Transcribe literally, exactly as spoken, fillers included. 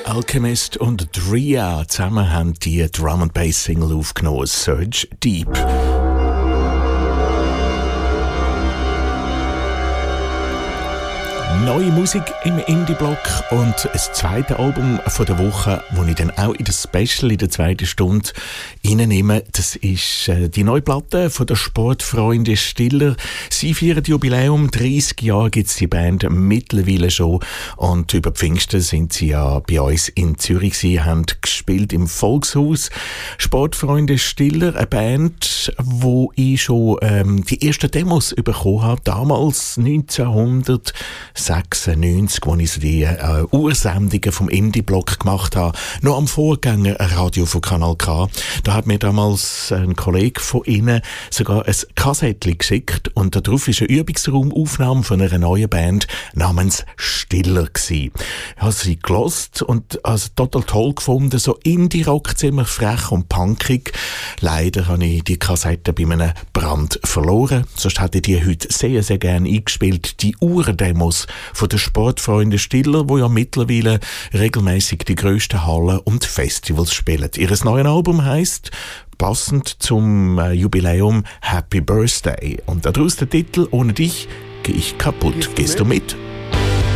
Alchemist und Drea zusammen haben die Drum and Bass Single aufgenommen, Surge Deep. Neue Musik im Indie-Block und das zweite Album von der Woche, das ich dann auch in das Special in der zweiten Stunde reinnehme, das ist äh, die neue Platte von der Sportfreunde Stiller. Sie feiern Jubiläum, dreissig Jahre gibt es die Band mittlerweile schon und über Pfingsten sind sie ja bei uns in Zürich. Sie haben gespielt im Volkshaus. Sportfreunde Stiller, eine Band, wo ich schon ähm, die ersten Demos bekommen habe, damals neunzehnhundertsechsundneunzig, als ich so die äh, Ursendungen vom Indie-Block gemacht habe, noch am Vorgänger Radio von Kanal K. Da hat mir damals ein Kollege von Ihnen sogar ein Kassettchen geschickt und darauf war eine Übungsraumaufnahme von einer neuen Band namens Stiller gewesen. Ich habe sie gehört und also total toll gefunden, so Indie-Rock, ziemlich frech und punkig. Leider habe ich die Kassette bei einem Brand verloren, sonst hätte ich die heute sehr, sehr gerne eingespielt. Die Urdemos von den Sportfreunden Stiller, wo ja mittlerweile regelmäßig die grössten Hallen und Festivals spielen. Ihr neues Album heisst, passend zum äh, Jubiläum, Happy Birthday. Und daraus der Titel, ohne dich geh ich kaputt. Gehst du mit?